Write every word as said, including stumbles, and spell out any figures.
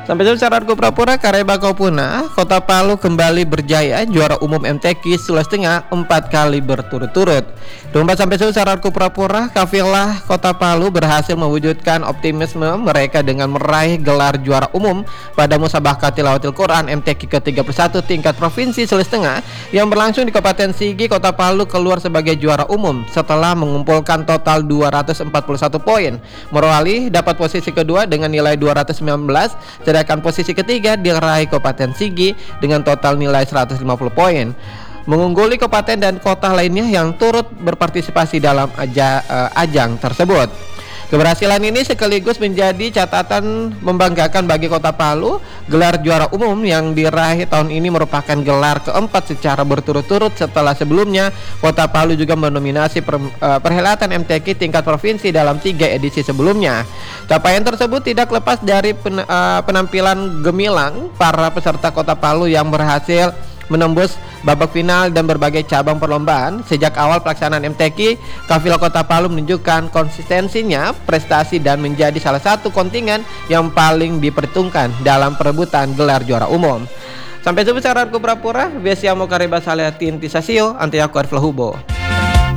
Sampai jumpa saranku Prapura Kareba Kaupuna, Kota Palu kembali berjaya juara umum M T Q Sulawesi Tengah empat kali berturut-turut. Domba sampai jumpa saranku Prapura, Kafilah Kota Palu berhasil mewujudkan optimisme mereka dengan meraih gelar juara umum pada Musabaqah Tilawatil Quran M T Q ke tiga puluh satu tingkat Provinsi Sulawesi Tengah yang berlangsung di Kabupaten Sigi. Kota Palu keluar sebagai juara umum setelah mengumpulkan total dua ratus empat puluh satu poin. Morowali dapat posisi kedua dengan nilai dua ratus sembilan belas, sedangkan posisi ketiga diraih Kabupaten Sigi dengan total nilai seratus lima puluh poin, mengungguli kabupaten dan kota lainnya yang turut berpartisipasi dalam aja, uh, ajang tersebut. Keberhasilan ini sekaligus menjadi catatan membanggakan bagi Kota Palu. Gelar juara umum yang diraih tahun ini merupakan gelar keempat secara berturut-turut setelah sebelumnya Kota Palu juga mendominasi per, uh, perhelatan M T Q tingkat provinsi dalam tiga edisi sebelumnya. Capaian tersebut tidak lepas dari pen, uh, penampilan gemilang para peserta Kota Palu yang berhasil menembus babak final dan berbagai cabang perlombaan. Sejak awal pelaksanaan M T Q, Kafilah Kota Palu menunjukkan konsistensinya, prestasi dan menjadi salah satu kontingen yang paling diperhitungkan dalam perebutan gelar juara umum. Sampai jumpa saranku Prapura, Besiamo Kareba Saleatin Tisasio, Antiaku Arflahubo.